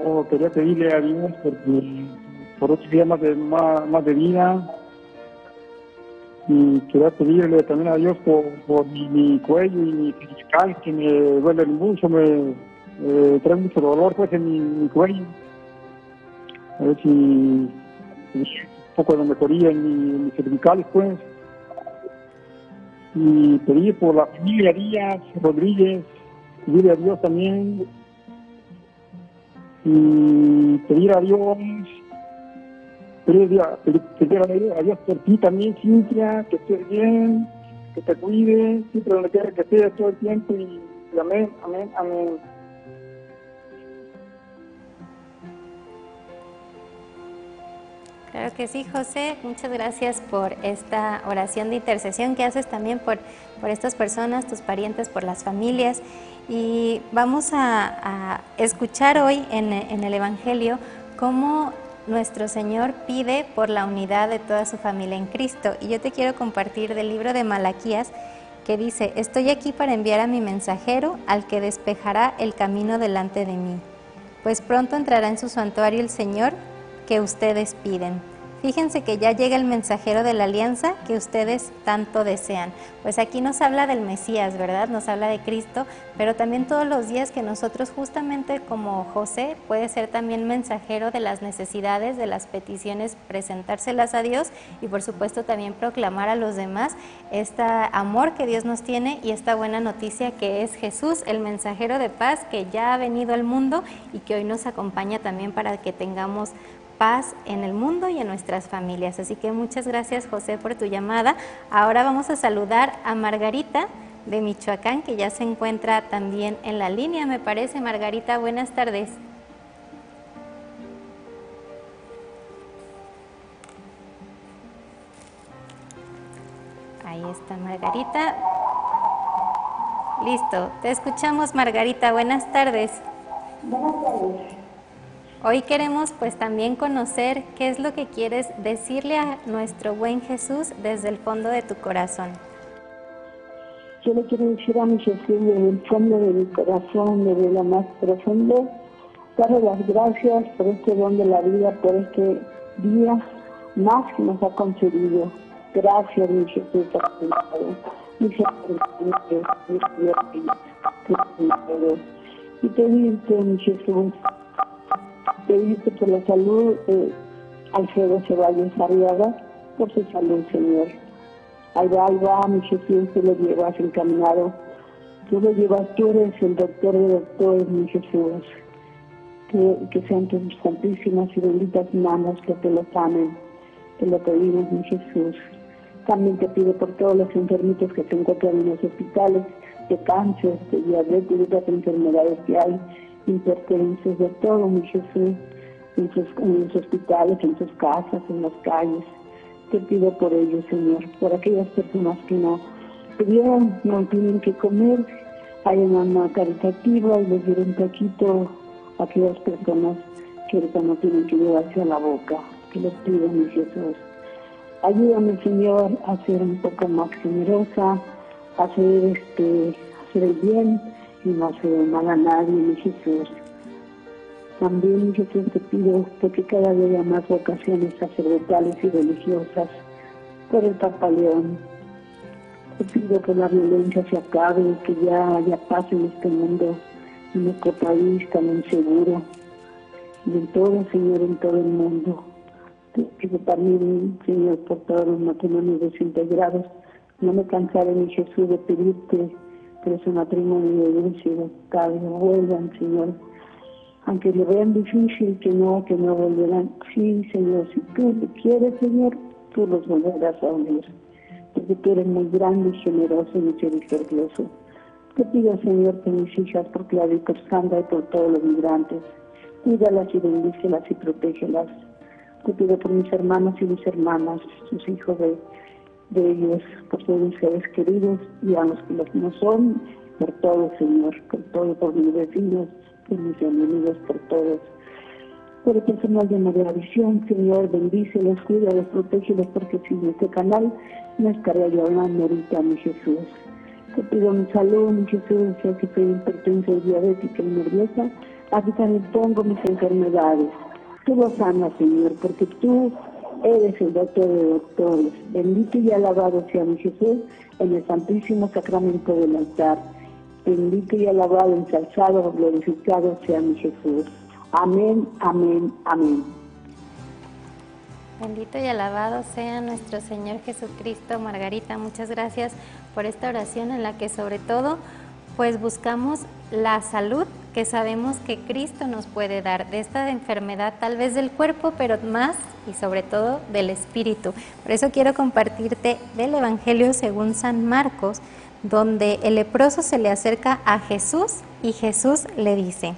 yo quería pedirle a Dios por otros días más de vida, y quería pedirle también a Dios por mi cuello y mi cervical, que me duele mucho, me trae mucho dolor pues en mi cuello. A ver si un poco de mejoría en mis cervicales pues. Y pedir por la familia Díaz Rodríguez, pedirle a Dios también, y pedir a Dios, pedir a Dios por ti también, Cintia, que estés bien, que te cuide, siempre donde quiera que estés todo el tiempo, y amén, amén, amén. Claro que sí, José. Muchas gracias por esta oración de intercesión que haces también por estas personas, tus parientes, por las familias. Y vamos a escuchar hoy en el Evangelio cómo nuestro Señor pide por la unidad de toda su familia en Cristo. Y yo te quiero compartir del libro de Malaquías, que dice: estoy aquí para enviar a mi mensajero, al que despejará el camino delante de mí. Pues pronto entrará en su santuario el Señor que ustedes piden. Fíjense que ya llega el mensajero de la alianza que ustedes tanto desean. Pues aquí nos habla del Mesías, ¿verdad? Nos habla de Cristo, pero también todos los días que nosotros, justamente como José, puede ser también mensajero de las necesidades, de las peticiones, presentárselas a Dios, y por supuesto también proclamar a los demás este amor que Dios nos tiene y esta buena noticia que es Jesús, el mensajero de paz que ya ha venido al mundo y que hoy nos acompaña también para que tengamos paz en el mundo y en nuestras familias. Así que muchas gracias, José, por tu llamada. Ahora vamos a saludar a Margarita de Michoacán, que ya se encuentra también en la línea, me parece. Margarita, buenas tardes. Ahí está Margarita. Listo, te escuchamos, Margarita. Buenas tardes. Buenas tardes. Hoy queremos pues también conocer qué es lo que quieres decirle a nuestro buen Jesús desde el fondo de tu corazón. Yo le quiero decir a mi Jesús desde el fondo de mi corazón, desde lo más profundo, darle las gracias por este don de la vida, por este día más que nos ha concedido. Gracias, mi Jesús, por tu amor. Y pedirte, mi Jesús, pedirte por la salud de Alfredo Ceballos Arriaga, por su salud, Señor. Ahí va, mi Jesús, tú lo llevas encaminado. Tú lo llevas, tú eres el doctor de doctores, mi Jesús. Que sean tus santísimas y benditas manos que te lo sanen. Te lo pedimos, mi Jesús. También te pido por todos los enfermitos que se encuentran en los hospitales, de cáncer, de diabetes, de otras enfermedades que hay, hipertensos, de todo, mi Jesús, en los hospitales, en sus casas, en las calles. Te pido por ellos, Señor, por aquellas personas que no pudieron, no tienen que comer, hay una alma caritativa y les diré un poquito a aquellas personas que ahorita no tienen que llevarse a la boca. Que les pido, mi Jesús. Ayúdame, Señor, a ser un poco más generosa, a hacer el bien y no hacer el mal a nadie, mi Jesús. También, mi Jesús, te pido porque cada día haya más vocaciones sacerdotales y religiosas por el Papa León. Te pido que la violencia se acabe, que ya haya paz en este mundo, en nuestro país tan inseguro, y en todo, Señor, en todo el mundo. Te pido también, Señor, por todos los matrimonios desintegrados. No me cansaré, mi Jesús, de pedirte por ese matrimonio de dulce y de que vuelvan, Señor. Aunque lo vean difícil, que no volverán. Sí, Señor, si tú lo quieres, Señor, tú los volverás a unir. Porque tú eres muy grande y generoso y misericordioso. Te pido, Señor, por mis hijas, por Claudia y por Sandra y por todos los migrantes. Cuídalas y bendícelas y protégelas. Te pido por mis hermanos y mis hermanas, sus hijos de ellos, por todos mis seres queridos y a los que los no son, por todo, Señor, por todo, por mis vecinos, por mis enemigos, por todos. Por el personal de María Visión, Señor, bendícelos, cuídalos, protégelos, porque sin este canal no estaría yo hablando ahorita, mi Jesús. Te pido mi salud, mi Jesús, ya que soy hipertensa y diabética y nerviosa, A ti también pongo mis enfermedades. Tú lo sanas, Señor, porque tú eres el doctor de doctores. Bendito y alabado sea mi Jesús en el santísimo sacramento del altar. Bendito y alabado, ensalzado, glorificado sea mi Jesús. Amén, amén, amén. Bendito y alabado sea nuestro Señor Jesucristo. Margarita, muchas gracias por esta oración en la que sobre todo pues buscamos la salud que sabemos que Cristo nos puede dar de esta enfermedad, tal vez del cuerpo, pero más y sobre todo del espíritu. Por eso quiero compartirte del Evangelio según San Marcos, donde el leproso se le acerca a Jesús y Jesús le dice: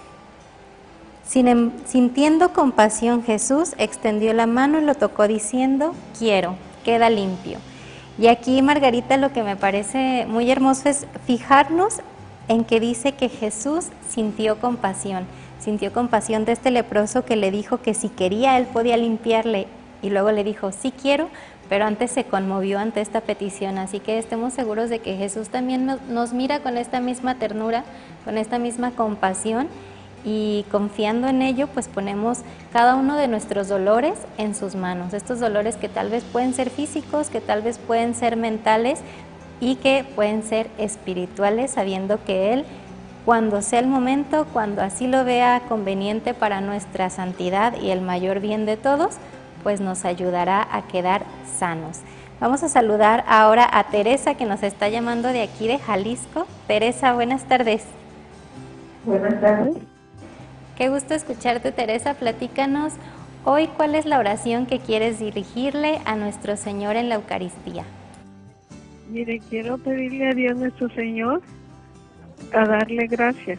sintiendo compasión, Jesús extendió la mano y lo tocó diciendo: quiero, queda limpio. Y aquí, Margarita, lo que me parece muy hermoso es fijarnos en que dice que Jesús sintió compasión de este leproso que le dijo que si quería él podía limpiarle, y luego le dijo: sí quiero, pero antes se conmovió ante esta petición. Así que estemos seguros de que Jesús también nos mira con esta misma ternura, con esta misma compasión, y confiando en ello, pues ponemos cada uno de nuestros dolores en sus manos. Estos dolores que tal vez pueden ser físicos, que tal vez pueden ser mentales y que pueden ser espirituales, sabiendo que Él, cuando sea el momento, cuando así lo vea conveniente para nuestra santidad y el mayor bien de todos, pues nos ayudará a quedar sanos. Vamos a saludar ahora a Teresa, que nos está llamando de aquí de Jalisco. Teresa, buenas tardes. Buenas tardes. Qué gusto escucharte, Teresa. Platícanos hoy cuál es la oración que quieres dirigirle a nuestro Señor en la Eucaristía. Mire, quiero pedirle a Dios nuestro Señor a darle gracias.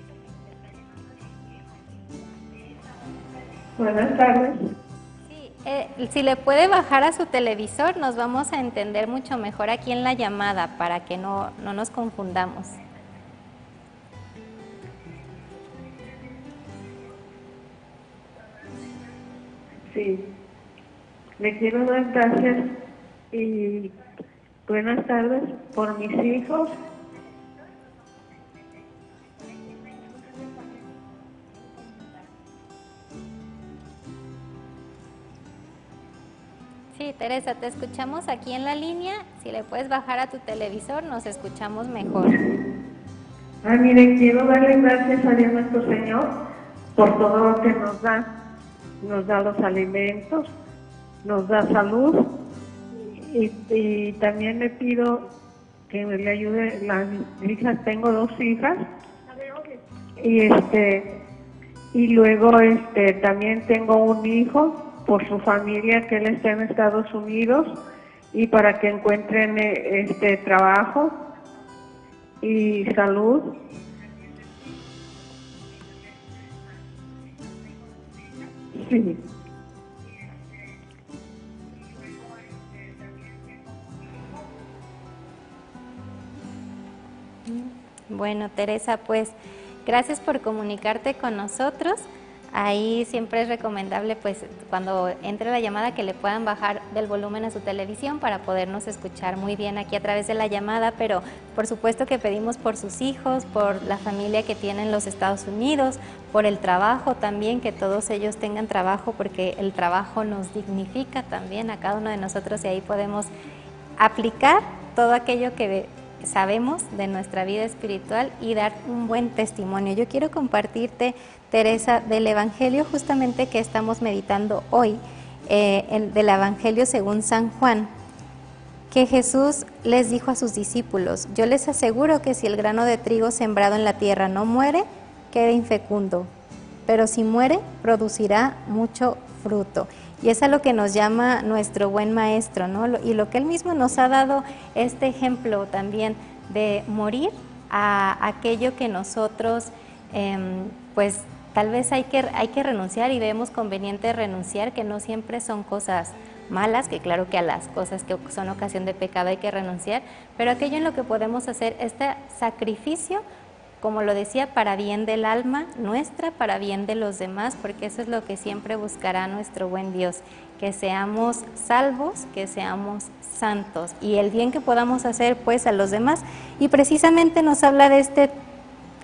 Buenas tardes. Sí, si le puede bajar a su televisor, nos vamos a entender mucho mejor aquí en la llamada para que no nos confundamos. Sí, le quiero dar gracias y buenas tardes por mis hijos. Sí, Teresa, te escuchamos aquí en la línea. Si le puedes bajar a tu televisor, nos escuchamos mejor. Mire, quiero darle gracias a Dios nuestro Señor por todo lo que nos da. Nos da los alimentos, nos da salud y también le pido que me le ayude las hijas. Tengo 2 hijas y luego también tengo un hijo por su familia, que él está en Estados Unidos, y para que encuentren trabajo y salud. Sí. Bueno, Teresa, pues gracias por comunicarte con nosotros. Ahí siempre es recomendable, pues, cuando entre la llamada, que le puedan bajar del volumen a su televisión para podernos escuchar muy bien aquí a través de la llamada, pero por supuesto que pedimos por sus hijos, por la familia que tiene en los Estados Unidos, por el trabajo también, que todos ellos tengan trabajo, porque el trabajo nos dignifica también a cada uno de nosotros, y ahí podemos aplicar todo aquello que sabemos de nuestra vida espiritual y dar un buen testimonio. Yo quiero compartirte, Teresa, del Evangelio justamente que estamos meditando hoy, del Evangelio según San Juan, que Jesús les dijo a sus discípulos: yo les aseguro que si el grano de trigo sembrado en la tierra no muere, queda infecundo, pero si muere, producirá mucho fruto. Y es a lo que nos llama nuestro buen maestro, ¿no? Y lo que él mismo nos ha dado este ejemplo también de morir a aquello que nosotros, pues tal vez hay que renunciar, y vemos conveniente renunciar, que no siempre son cosas malas, que claro que a las cosas que son ocasión de pecado hay que renunciar, pero aquello en lo que podemos hacer este sacrificio, como lo decía, para bien del alma nuestra, para bien de los demás, porque eso es lo que siempre buscará nuestro buen Dios, que seamos salvos, que seamos santos, y el bien que podamos hacer pues a los demás. Y precisamente nos habla de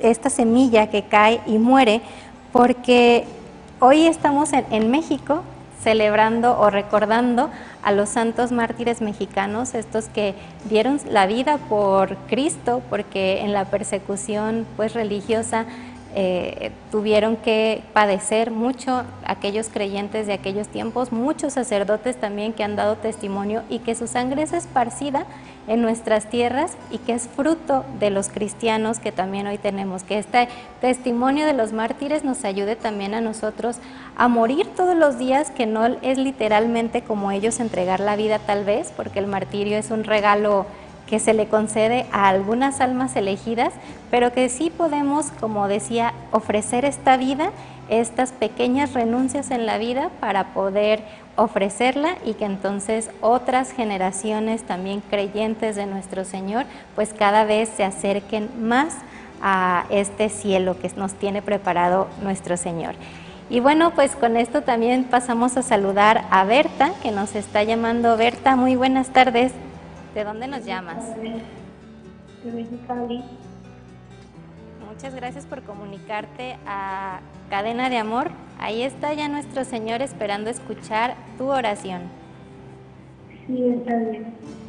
esta semilla que cae y muere, porque hoy estamos en México celebrando o recordando a los santos mártires mexicanos, estos que dieron la vida por Cristo, porque en la persecución pues religiosa tuvieron que padecer mucho aquellos creyentes de aquellos tiempos, muchos sacerdotes también que han dado testimonio y que su sangre es esparcida en nuestras tierras y que es fruto de los cristianos que también hoy tenemos, que este testimonio de los mártires nos ayude también a nosotros a morir todos los días, que no es literalmente como ellos entregar la vida tal vez, porque el martirio es un regalo que se le concede a algunas almas elegidas, pero que sí podemos, como decía, ofrecer esta vida, estas pequeñas renuncias en la vida para poder ofrecerla y que entonces otras generaciones también creyentes de nuestro Señor, pues cada vez se acerquen más a este cielo que nos tiene preparado nuestro Señor. Y bueno, pues con esto también pasamos a saludar a Berta, que nos está llamando. Berta, muy buenas tardes. ¿De dónde nos llamas? De Mexicali. Muchas gracias por comunicarte a Cadena de Amor. Ahí está ya nuestro Señor esperando escuchar tu oración. Sí, está bien.